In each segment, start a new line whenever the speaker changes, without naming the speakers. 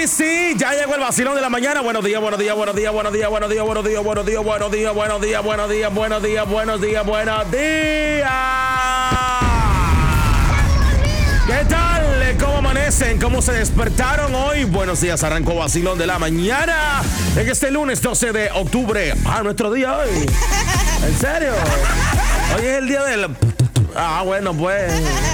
sí, ya llegó el vacilón de la mañana. Buenos días, buenos días, buenos días, buenos días, buenos días, buenos días, buenos días, buenos días, buenos días, buenos días, buenos días, buenos días, buenos días. ¿Qué tal? ¿Cómo amanecen? ¿Cómo se despertaron hoy? Buenos días, arrancó vacilón de la mañana en este lunes 12 de octubre. Nuestro día hoy. ¿En serio? Hoy es el día del... bueno, pues...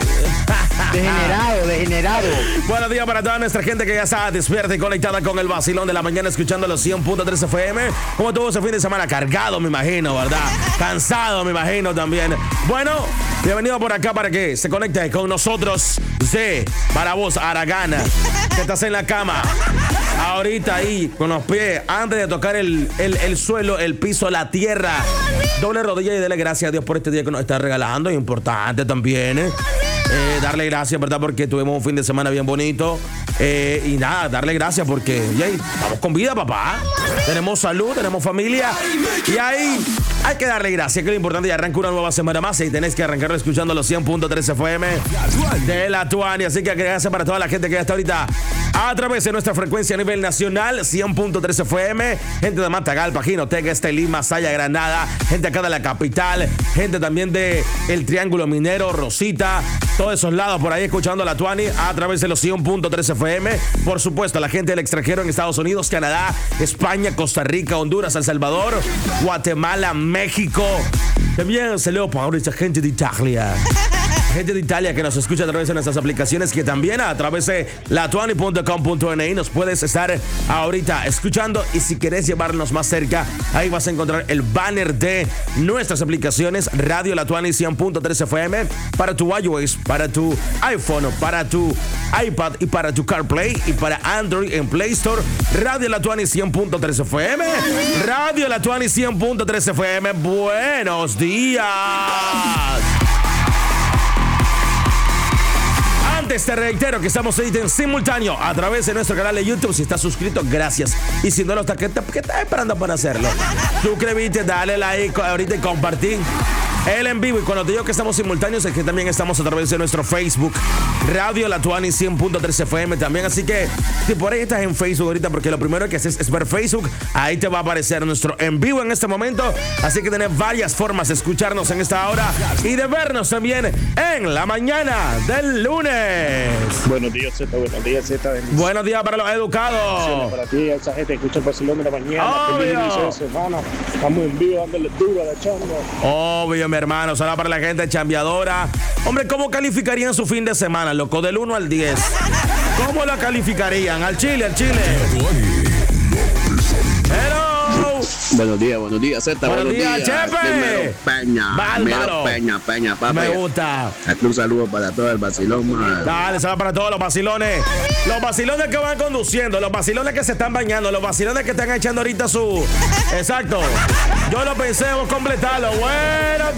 Degenerado.
Buenos días para toda nuestra gente que ya está despierta y conectada con el vacilón de la mañana, escuchando los 100.3 FM. Como tuvo ese fin de semana cargado, me imagino, ¿verdad? Cansado, me imagino también. Bueno, bienvenido por acá para que se conecte con nosotros. Para vos, Aragana, que estás en la cama. Ahorita ahí, con los pies, antes de tocar el suelo, el piso, la tierra. Doble rodilla y dele gracias a Dios por este día que nos está regalando. Es importante también, darle gracias, ¿verdad? Porque tuvimos un fin de semana bien bonito. Y nada, darle gracias porque estamos con vida, papá. Tenemos salud, tenemos familia. Y ahí hay que darle gracias, que es lo importante. Y arranca una nueva semana más y tenés que arrancarlo escuchando los 100.3 FM de la Tuani. Así que gracias para toda la gente que ya está ahorita a través de nuestra frecuencia a nivel nacional, 100.3 FM. Gente de Matagalpa, Jinotega, Estelí, Masaya, Granada. Gente acá de la capital. Gente también de el Triángulo Minero, Rosita. Todos esos lados por ahí escuchando la Tuani a través de los 100.3 FM. Por supuesto, la gente del extranjero en Estados Unidos, Canadá, España, Costa Rica, Honduras, El Salvador, Guatemala, México. También saludos para esa gente de Italia. Gente de Italia que nos escucha a través de nuestras aplicaciones, que también a través de latuani.com.ni nos puedes estar ahorita escuchando. Y si querés llevarnos más cerca, ahí vas a encontrar el banner de nuestras aplicaciones Radio La Tuani 100.3 FM para tu iOS, para tu iPhone, para tu iPad y para tu CarPlay y para Android en Play Store. Radio La Tuani 100.3 FM. Radio La Tuani 100.3 FM. Buenos días. Te reitero que estamos ahí en simultáneo a través de nuestro canal de YouTube. Si estás suscrito, gracias. Y si no lo estás, ¿qué estás esperando para hacerlo? Suscríbete, dale like ahorita y compartir el en vivo. Y cuando te digo que estamos simultáneos, es que también estamos a través de nuestro Facebook, Radio La Tuani 100.3 FM también. Así que si por ahí estás en Facebook ahorita, porque lo primero que haces es ver Facebook, ahí te va a aparecer nuestro en vivo en este momento. Así que tenés varias formas de escucharnos en esta hora y de vernos también en la mañana del lunes.
Buenos días, Z. Buenos días, Z.
Buenos días para los educados.
Para ti, esa gente que escucha el vacilón de la mañana. Feliz inicio de semana. Estamos en vivo dándole duro a la chamba.
Obvio, mi hermano. Saludos para la gente chambeadora. Hombre, ¿cómo calificarían su fin de semana, loco? Del 1 al 10. ¿Cómo la calificarían? Al Chile. Hello.
Buenos días, Z.
Buenos días, Chepe.
Peña, papi.
Me gusta.
Aquí un saludo para todo el vacilón, man.
Dale, saludos para todos los vacilones. Los vacilones que van conduciendo, los vacilones que se están bañando, los vacilones que están echando ahorita su... Exacto. Yo lo pensé, vamos a completarlo. Buenos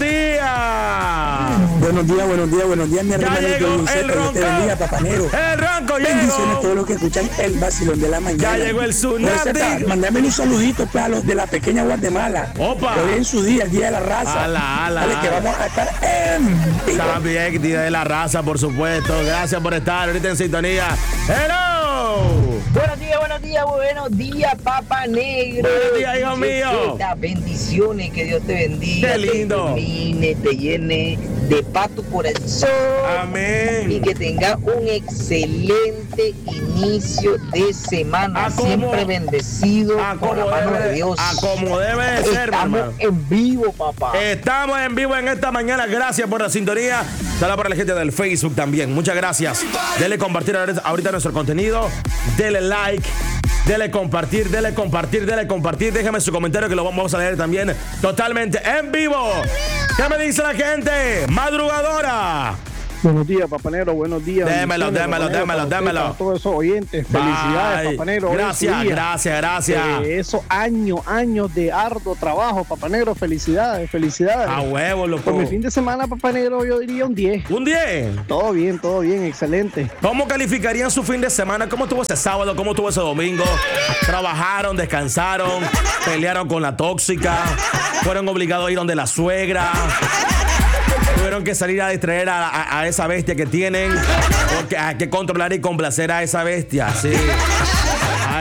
días.
Buenos días, mi hermano.
Ya llegó el ronco.
Te bendiga, papanero.
El ronco
Bendiciones a
llegó.
todos los que escuchan el vacilón de la mañana.
Ya llegó el tsunami.
Mándame un saludito a los de la pequeña Guatemala.
Opa.
Hoy en su día, el Día de la Raza.
Ala.
Dale, que vamos a estar en vivo.
También, Día de la Raza, por supuesto. Gracias por estar ahorita en sintonía. ¡Hello!
Buenos días, Papa Negro.
Buenos días, hijo mío.
Bendiciones, que Dios te bendiga.
Qué lindo.
Te ilumine, te llene de paz tu corazón.
Amén.
Y que tenga un excelente inicio de semana. Siempre bendecido por la mano de Dios.
A como debe de ser,
Estamos
hermano.
en vivo, papá.
Estamos en vivo en esta mañana. Gracias por la sintonía. Saludos para la gente del Facebook también. Muchas gracias. Dele compartir ahorita nuestro contenido. Dele like. Dele compartir. Déjame su comentario que lo vamos a leer también totalmente en vivo. ¿Qué me dice la gente? Madrugadora.
Buenos días, papanero. Buenos días.
Démelo.
Para todos esos oyentes. Felicidades, papanero.
Gracias.
Esos años de arduo trabajo, papanero. Felicidades.
A huevo, loco.
Por mi fin de semana, papanero, yo diría un 10.
¿Un 10?
Todo bien, excelente.
¿Cómo calificarían su fin de semana? ¿Cómo estuvo ese sábado? ¿Cómo estuvo ese domingo? ¿Trabajaron, descansaron, pelearon con la tóxica, fueron obligados a ir donde la suegra? Tuvieron que salir a distraer a esa bestia que tienen, porque hay que controlar y complacer a esa bestia, sí.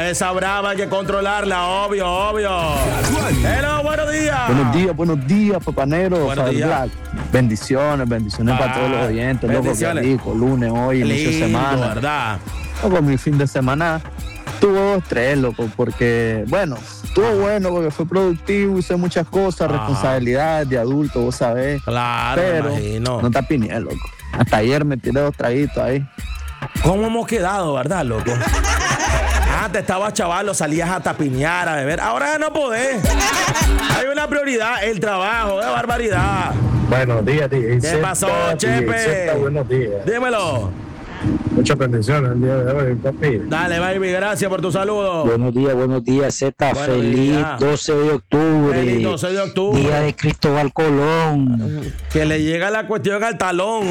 A esa brava hay que controlarla, obvio. Hello, buenos días.
Buenos días, papanero.
Buenos días.
Black. Bendiciones para todos los oyentes.
Bendiciones.
Loco, qué rico, lunes, hoy, inicio de semana.
¿Verdad?
Loco, mi fin de semana tuvo estrés, loco, porque, bueno, estuvo bueno porque fue productivo, hice muchas cosas, responsabilidades de adulto, vos sabés.
Claro,
pero
me imagino.
no te apiné, loco. Hasta ayer me tiré 2 traguitos ahí.
¿Cómo hemos quedado, verdad, loco? Antes estabas chavalo, salías a tapinear, a beber. Ahora ya no podés. Hay una prioridad, el trabajo, qué barbaridad.
Buenos días, DJ.
¿Qué pasó, Chepe?
Buenos días.
Dímelo.
Muchas bendiciones el día de hoy, papi.
Dale, baby, gracias por tu saludo.
Buenos días, Z.
Buenos
Feliz
días.
12 de octubre.
Feliz 12 de octubre.
Día de Cristóbal Colón.
Que le llega la cuestión al talón.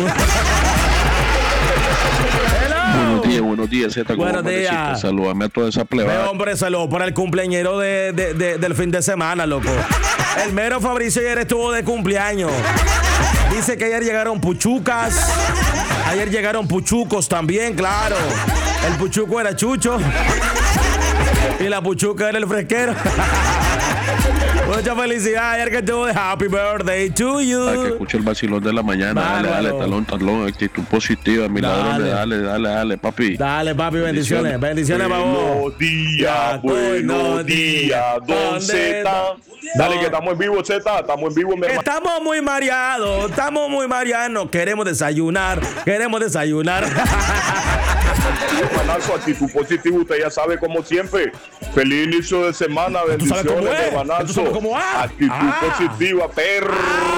Buenos días, Z.
Buenos días.
Salúdame a toda esa plebada.
Hombre, saludos para el cumpleañero del fin de semana, loco. El mero Fabricio ayer estuvo de cumpleaños. Dice que ayer llegaron puchucas. Ayer llegaron puchucos también, claro. El puchuco era Chucho. Y la puchuca era el fresquero. Mucha felicidad. Ayer que estuvo de happy birthday to you.
Para que escuche el vacilón de la mañana. Dale, talón, actitud positiva, milagro. Dale, papi.
Dale, papi, bendiciones. Bendiciones para vos.
Buenos días, don Z. Dale, que estamos en vivo, Z. Estamos en vivo, mi hermano.
Estamos muy mareados. Queremos desayunar.
Hermanazo, actitud positiva, usted ya sabe, como siempre. Feliz inicio de semana, bendiciones, hermanazo. Actitud positiva, perro.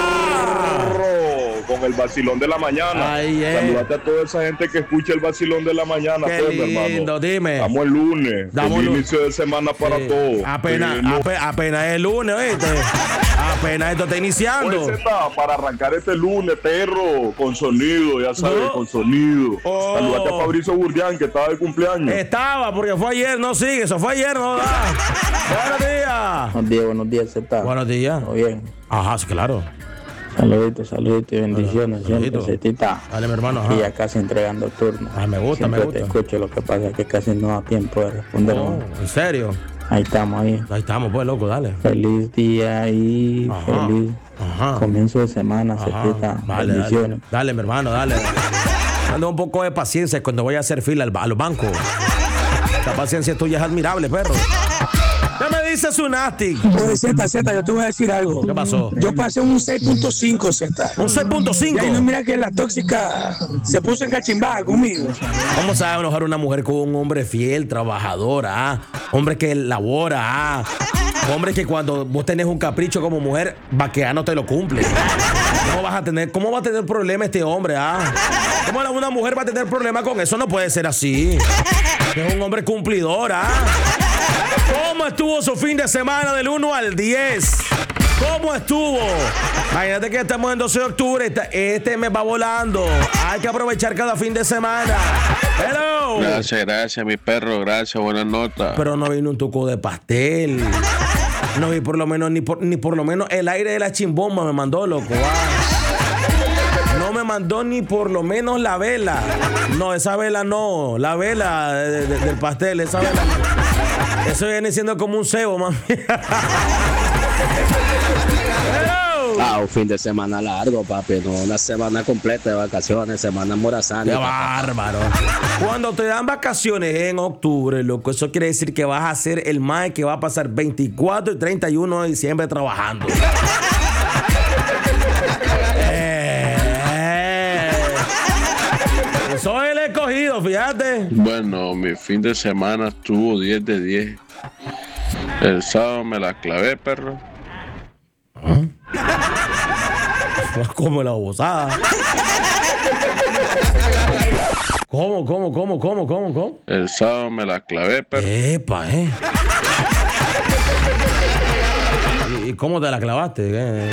Con el vacilón de la mañana. Saludate a toda esa gente que escucha el vacilón de la mañana.
Qué
pues,
lindo,
hermano.
dime.
Estamos el lunes. Feliz inicio de semana para todos.
Apenas es lunes, ¿oíste? Apenas esto está iniciando.
Pues, para arrancar este lunes, perro, con sonido, ya sabes, con sonido. Saludate a Fabricio Burdián, que estaba de cumpleaños.
Estaba, porque fue ayer, no sigue, eso fue ayer, no da.
Buenos días, Z.
Buenos días.
¿Todo bien?
Ajá, sí, claro.
Saluditos y bendiciones. Siempre, Zetita.
Dale, mi hermano.
Y ya casi entregando turno.
Me gusta.
Te escucho, lo que pasa es que casi no da tiempo de responder.
¿En serio?
Ahí estamos,
pues, loco, dale.
Feliz día y feliz comienzo de semana, Zetita. Bendiciones.
Dale, mi hermano, dale. Dando un poco de paciencia cuando voy a hacer fila a los bancos. La paciencia tuya es admirable, perro. ¿Qué me dice Sunastic?
Pues Z, yo te voy a decir algo.
¿Qué pasó?
Yo pasé un 6.5, Z.
¿Un 6.5?
Y ahí no mira que la tóxica se puso en cachimbada conmigo.
¿Cómo sabe enojar una mujer con un hombre fiel, trabajadora, hombre que labora, hombre que cuando vos tenés un capricho como mujer, vaqueano te lo cumple? ¿Cómo va a tener problema este hombre, ¿Cómo una mujer va a tener problema con eso? No puede ser así. Es un hombre cumplidor, ¿Cómo estuvo su fin de semana del 1 al 10? ¿Cómo estuvo? Imagínate que estamos en 12 de octubre. Este mes va volando. Hay que aprovechar cada fin de semana. Hello.
Gracias, mi perro. Gracias, buenas notas.
Pero no vino un tuco de pastel. No vi por lo menos, ni por lo menos el aire de la chimbomba me mandó, loco. No me mandó ni por lo menos la vela. No, esa vela no. La vela del pastel, esa vela no. Eso viene siendo como un cebo, mami.
Un fin de semana largo, papi. No una semana completa de vacaciones, semana morazana.
¡Qué bárbaro! Cuando te dan vacaciones en octubre, loco, eso quiere decir que vas a ser el mae que va a pasar 24 y 31 de diciembre trabajando. Soy el escogido, fíjate.
Bueno, mi fin de semana estuvo 10 de 10. El sábado me la clavé, perro.
Como la bozada. ¿Cómo?
El sábado me la clavé, perro.
Epa, ¿Y cómo te la clavaste?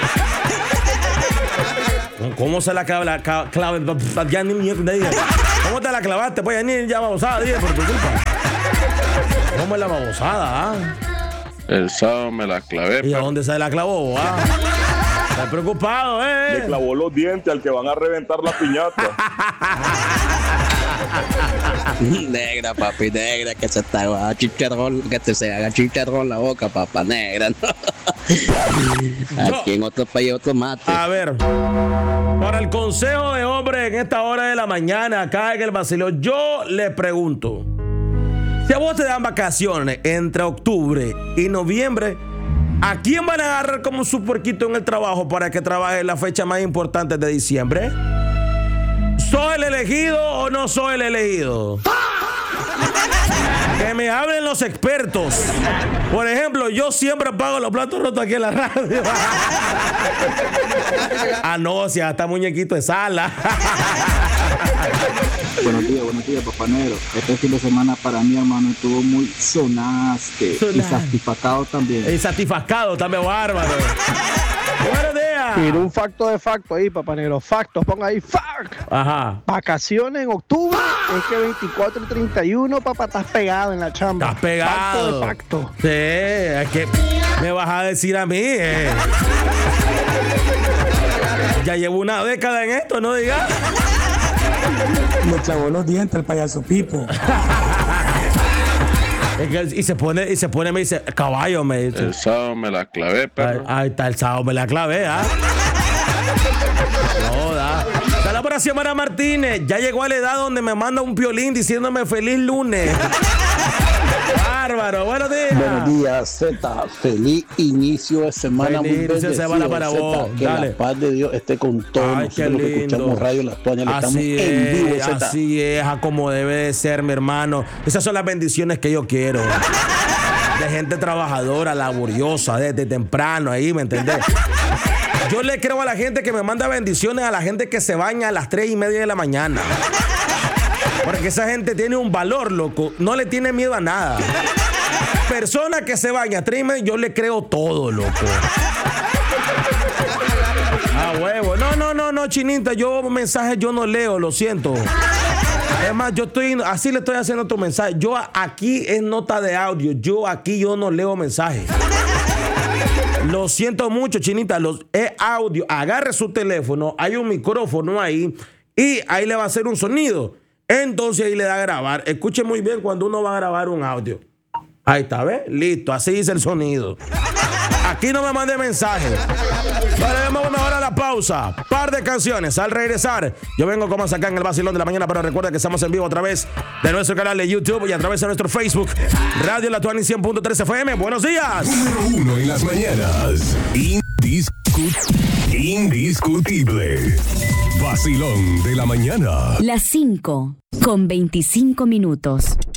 ¿Cómo se la clave? Ya ni ¿Cómo te la clavaste? Pues ya ni ya babosada, dije, por tu culpa. ¿Cómo es la babosada,
El sábado me la clavé.
¿Y a dónde se la clavó, Estás preocupado,
Le clavó los dientes al que van a reventar la piñata.
Negra, papi, negra, que se te haga chicharrón, que te se haga chicharrón la boca, papá, negra, ¿no? Aquí en otro país, otro mate.
A ver, para el consejo de hombre en esta hora de la mañana, acá en el vacilón, yo le pregunto: si a vos te dan vacaciones entre octubre y noviembre, ¿a quién van a agarrar como su puerquito en el trabajo para que trabaje en la fecha más importante de diciembre? ¿Soy el elegido o no soy el elegido? Que me hablen los expertos. Por ejemplo, yo siempre pago los platos rotos aquí en la radio. No, si hasta muñequito de sala.
Buenos días, papá negro. Este fin de semana para mí, hermano, estuvo muy sonaste. Y satisfacado también.
Y satisfacado también, bárbaro. Buenos días.
Tira un facto de facto ahí, papá negro. Factos, ponga ahí, fact.
Ajá.
Vacaciones en octubre. Es que 24 y 31, papá, estás pegado en la chamba.
Estás pegado.
Facto de facto.
Sí, es que me vas a decir a mí. Ya llevo una década en esto, no digas.
Me clavó los dientes el payaso Pipo.
Y se pone, me dice, caballo, me dice.
El sábado me la clavé, perro.
Ahí está, el sábado me la clavé, ¿ah? No, da. Dale por Xiomara Martínez. Ya llegó a la edad donde me manda un violín diciéndome feliz lunes. Bárbaro, buenos días.
Buenos días, Z. Feliz inicio de semana.
Feliz inicio de semana para vos.
Que
dale.
La paz de Dios esté con todos.
Ay, qué lindo.
Que escuchamos Radio La Toña.
Así
estamos en vivo,
es,
Z.
así es, a como debe de ser, mi hermano. Esas son las bendiciones que yo quiero. De gente trabajadora, laboriosa, desde temprano ahí, ¿me entendés? Yo le creo a la gente que me manda bendiciones, a la gente que se baña a las 3:30 de la mañana. Porque esa gente tiene un valor, loco. No le tiene miedo a nada. Persona que se baña a 3:30, yo le creo todo, loco. Huevo. No, chinita. Yo mensajes yo no leo, lo siento. Es más, así le estoy haciendo otro mensaje. Yo aquí es nota de audio. Yo no leo mensajes. Lo siento mucho, chinita. Es audio. Agarre su teléfono. Hay un micrófono ahí. Y ahí le va a hacer un sonido. Entonces ahí le da a grabar. Escuche muy bien cuando uno va a grabar un audio. Ahí está, ¿ves? Listo. Así dice el sonido. Aquí no me mande mensajes. Vale, vamos ahora a la pausa. Par de canciones. Al regresar, yo vengo como acá en el vacilón de la mañana, pero recuerda que estamos en vivo a través de nuestro canal de YouTube y a través de nuestro Facebook, Radio La Tuani 100.3 FM. Buenos días.
Número 1 en las mañanas. Indiscutible. Vacilón de la mañana.
Las 5:25.